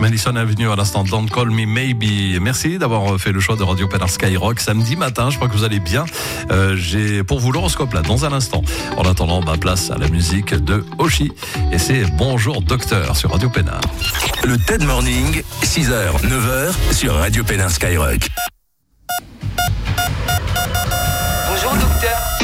Madison Avenue à l'instant, Don't Call Me Maybe. Merci d'avoir fait le choix de Radio Pénard Skyrock samedi matin. Je crois que vous allez bien. J'ai pour vous l'horoscope là dans un instant. En attendant, place à la musique de Oshi. Et c'est Bonjour Docteur sur Radio Pénard. Le TED Morning, 6h, 9h sur Radio Pénard Skyrock. Bonjour docteur.